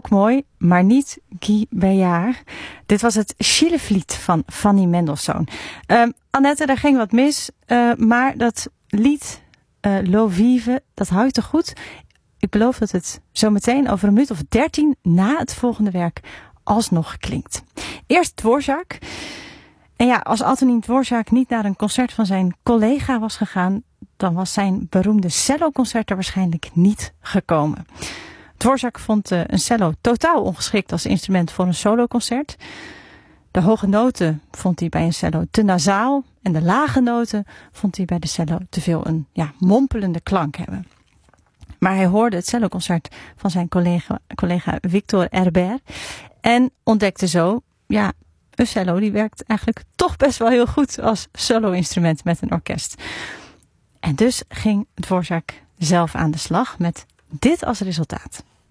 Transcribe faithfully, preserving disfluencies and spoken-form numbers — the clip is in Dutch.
ook mooi, maar niet Guy Ballard. Dit was het Schillerlied van Fanny Mendelssohn. Um, Annette, daar ging wat mis, uh, maar dat lied uh, L'eau vive, dat hou je toch goed? Ik beloof dat het zo meteen over een minuut of dertien na het volgende werk alsnog klinkt. Eerst Dvorak. En ja, als Antonín Dvorak niet naar een concert van zijn collega was gegaan, dan was zijn beroemde celloconcert er waarschijnlijk niet gekomen. Dvorak vond uh, een cello totaal ongeschikt als instrument voor een soloconcert. De hoge noten vond hij bij een cello te nasaal en de lage noten vond hij bij de cello te veel een ja, mompelende klank hebben. Maar hij hoorde het celloconcert van zijn collega, collega Victor Herbert en ontdekte zo, ja, een cello die werkt eigenlijk toch best wel heel goed als solo-instrument met een orkest. En dus ging Dvorak zelf aan de slag met dit als resultaat.